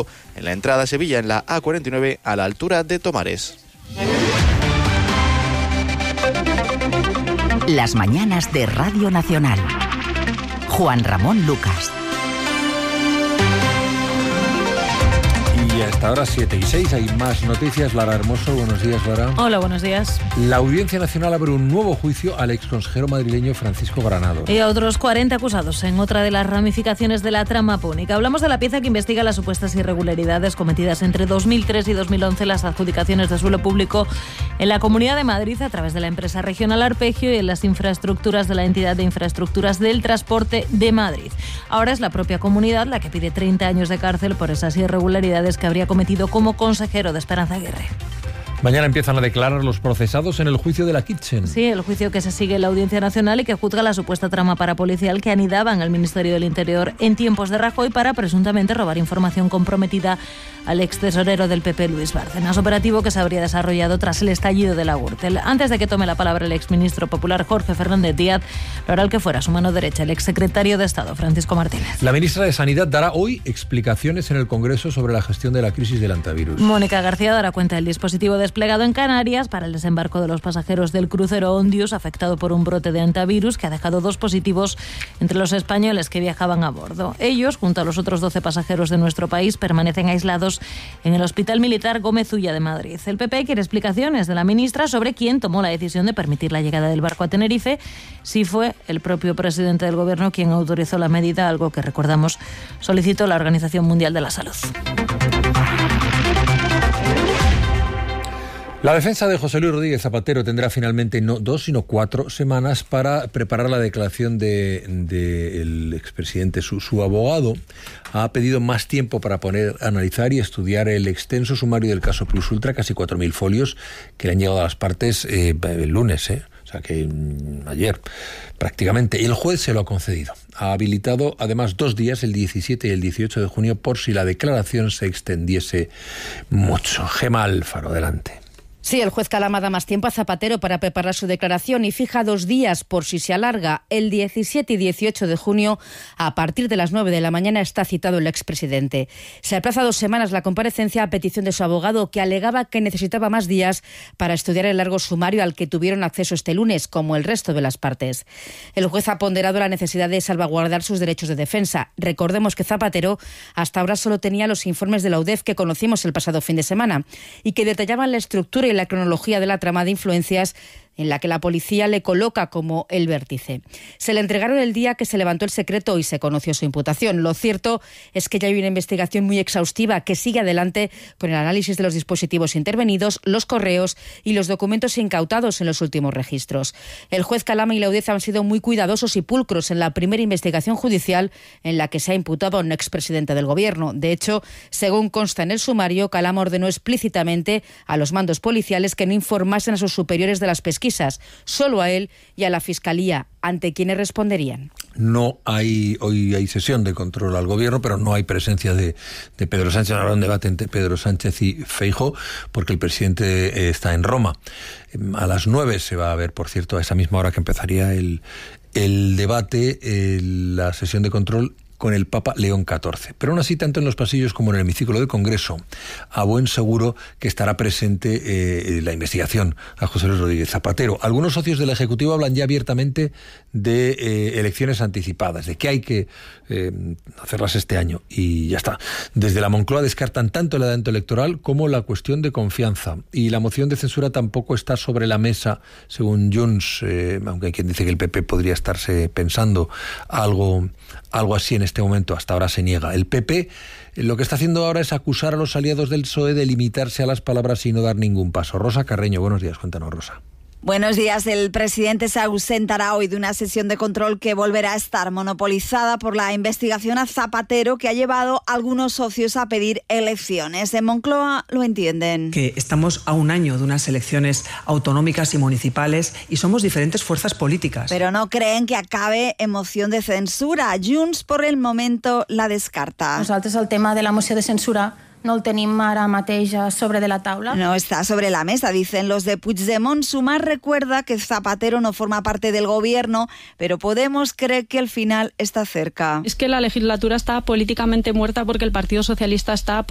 cortado en la entrada a Sevilla en la A49 a la altura de Tomares. Las mañanas de Radio Nacional. Juan Ramón Lucas. Y hasta ahora 7:06, hay más noticias. Lara Hermoso, buenos días, Lara. Hola, buenos días. La Audiencia Nacional abre un nuevo juicio al exconsejero madrileño Francisco Granados. Y a otros 40 acusados en otra de las ramificaciones de la trama púnica. Hablamos de la pieza que investiga las supuestas irregularidades cometidas entre 2003 y 2011 en las adjudicaciones de suelo público en la Comunidad de Madrid a través de la empresa regional Arpegio y en las infraestructuras de la entidad de infraestructuras del transporte de Madrid. Ahora es la propia comunidad la que pide 30 años de cárcel por esas irregularidades que habría cometido como consejero de Esperanza Aguirre. Mañana empiezan a declarar los procesados en el juicio de la Kitchen. Sí, el juicio que se sigue en la Audiencia Nacional y que juzga la supuesta trama parapolicial que anidaba en el Ministerio del Interior en tiempos de Rajoy para presuntamente robar información comprometida al extesorero del PP, Luis Bárcenas. Operativo que se habría desarrollado tras el estallido de la Gürtel. Antes de que tome la palabra el exministro popular Jorge Fernández Díaz, lo hará el que fuera su mano derecha, el exsecretario de Estado, Francisco Martínez. La ministra de Sanidad dará hoy explicaciones en el Congreso sobre la gestión de la crisis del antivirus. Mónica García dará cuenta del dispositivo desplegado en Canarias para el desembarco de los pasajeros del crucero Ondius, afectado por un brote de antivirus que ha dejado 2 positivos entre los españoles que viajaban a bordo. Ellos, junto a los otros 12 pasajeros de nuestro país, permanecen aislados en el Hospital Militar Gómez Ulla de Madrid. El PP quiere explicaciones de la ministra sobre quién tomó la decisión de permitir la llegada del barco a Tenerife, si fue el propio presidente del Gobierno quien autorizó la medida, algo que, recordamos, solicitó la Organización Mundial de la Salud. La defensa de José Luis Rodríguez Zapatero tendrá finalmente no 2, sino 4 semanas para preparar la declaración del expresidente. Su abogado ha pedido más tiempo para analizar y estudiar el extenso sumario del caso Plus Ultra, casi 4.000 folios que le han llegado a las partes el lunes, o sea que ayer prácticamente. Y el juez se lo ha concedido. Ha habilitado además 2 días, el 17 y el 18 de junio, por si la declaración se extendiese mucho. Gemma Alfaro, adelante. Sí, el juez Calama da más tiempo a Zapatero para preparar su declaración y fija 2 días por si se alarga. El 17 y 18 de junio, a partir de las 9 de la mañana, está citado el expresidente. Se aplaza 2 semanas la comparecencia a petición de su abogado, que alegaba que necesitaba más días para estudiar el largo sumario al que tuvieron acceso este lunes, como el resto de las partes. El juez ha ponderado la necesidad de salvaguardar sus derechos de defensa. Recordemos que Zapatero hasta ahora solo tenía los informes de la UDEF que conocimos el pasado fin de semana y que detallaban la estructura y la cronología de la trama de influencias en la que la policía le coloca como el vértice. Se le entregaron el día que se levantó el secreto y se conoció su imputación. Lo cierto es que ya hay una investigación muy exhaustiva que sigue adelante con el análisis de los dispositivos intervenidos, los correos y los documentos incautados en los últimos registros. El juez Calama y la audiencia han sido muy cuidadosos y pulcros en la primera investigación judicial en la que se ha imputado a un expresidente del Gobierno. De hecho, según consta en el sumario, Calama ordenó explícitamente a los mandos policiales que no informasen a sus superiores de las pesquisas, solo a él y a la Fiscalía, ante quienes responderían. Hoy hay sesión de control al Gobierno, pero no hay presencia de Pedro Sánchez. Habrá un debate entre Pedro Sánchez y Feijóo, porque el presidente está en Roma. A las 9 se va a ver, por cierto, a esa misma hora que empezaría el debate, la sesión de control con el Papa León XIV. Pero aún así, tanto en los pasillos como en el hemiciclo del Congreso, a buen seguro que estará presente la investigación a José Luis Rodríguez Zapatero. Algunos socios del Ejecutivo hablan ya abiertamente de elecciones anticipadas, de que hay que hacerlas este año y ya está. Desde la Moncloa descartan tanto el adelanto electoral como la cuestión de confianza. Y la moción de censura tampoco está sobre la mesa, según Junts, aunque hay quien dice que el PP podría estarse pensando algo así en este momento. Hasta ahora se niega. El PP lo que está haciendo ahora es acusar a los aliados del PSOE de limitarse a las palabras y no dar ningún paso. Rosa Carreño, buenos días, cuéntanos, Rosa. Buenos días. El presidente se ausentará hoy de una sesión de control que volverá a estar monopolizada por la investigación a Zapatero, que ha llevado a algunos socios a pedir elecciones. En Moncloa lo entienden. Que estamos a un año de unas elecciones autonómicas y municipales y somos diferentes fuerzas políticas. Pero no creen que acabe en moción de censura. Junts, por el momento, la descarta. Nosaltres el tema de la moció de censura no el tenim ara mateix sobre de la taula. No está sobre la mesa, dicen los de Puigdemont. Sumar recuerda que Zapatero no forma parte del gobierno, pero Podemos cree que el final está cerca. Es que la legislatura está políticamente muerta porque el Partido Socialista está